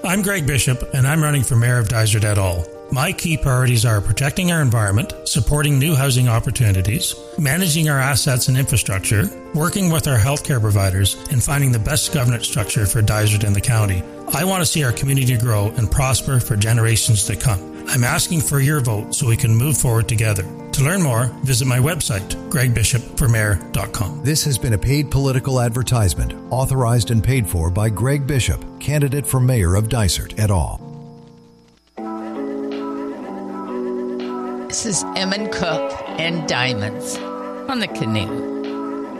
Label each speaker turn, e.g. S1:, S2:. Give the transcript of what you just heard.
S1: I'm Greg Bishop, and I'm running for Mayor of Dysart et al. My key priorities are protecting our environment, supporting new housing opportunities, managing our assets and infrastructure, working with our healthcare providers, and finding the best governance structure for Dysart and the county. I want to see our community grow and prosper for generations to come. I'm asking for your vote so we can move forward together. To learn more, visit my website, gregbishopformayor.com.
S2: This has been a paid political advertisement, authorized and paid for by Greg Bishop, candidate for mayor of Dysart et al.
S3: This is Emmon Cook and Diamonds on the Canoe.